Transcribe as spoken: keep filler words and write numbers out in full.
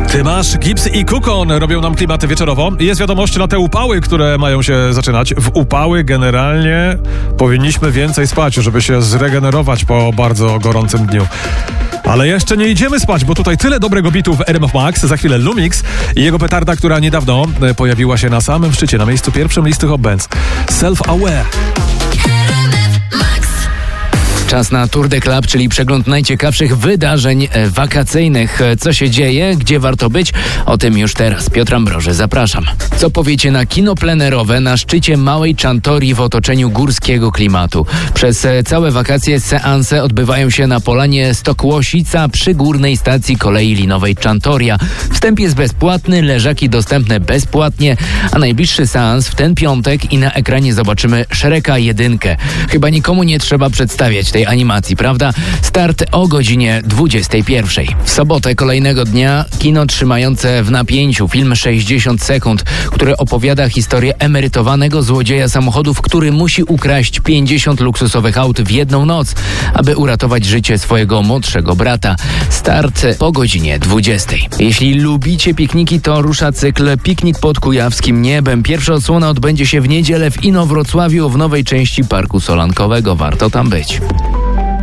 Tymasz, Gibbs i Kukon robią nam klimaty wieczorowo. Jest wiadomość na te upały, które mają się zaczynać. W upały generalnie powinniśmy więcej spać, żeby się zregenerować po bardzo gorącym dniu. Ale jeszcze nie idziemy spać, bo tutaj tyle dobrego bitu w R M F Max. Za chwilę Lumix i jego petarda, która niedawno pojawiła się na samym szczycie, na miejscu pierwszym listy Hot Bands. Self-Aware. Czas na Tour de Club, czyli przegląd najciekawszych wydarzeń wakacyjnych. Co się dzieje, gdzie warto być? O tym już teraz. Piotr Ambroży, zapraszam. Co powiecie na kino plenerowe na szczycie Małej Czantorii w otoczeniu górskiego klimatu? Przez całe wakacje seanse odbywają się na polanie Stokłosica przy górnej stacji kolei linowej Czantoria. Wstęp jest bezpłatny, leżaki dostępne bezpłatnie, a najbliższy seans w ten piątek i na ekranie zobaczymy Shreka jedynkę. Chyba nikomu nie trzeba przedstawiać tej animacji, prawda? Start o godzinie dwudziestej pierwszej. W sobotę kolejnego dnia kino trzymające w napięciu film sześćdziesiąt sekund, który opowiada historię emerytowanego złodzieja samochodów, który musi ukraść pięćdziesiąt luksusowych aut w jedną noc, aby uratować życie swojego młodszego brata. Start po godzinie dwudziestej. Jeśli lubicie pikniki, to rusza cykl Piknik pod Kujawskim Niebem. Pierwsza odsłona odbędzie się w niedzielę w Inowrocławiu w nowej części Parku Solankowego. Warto tam być.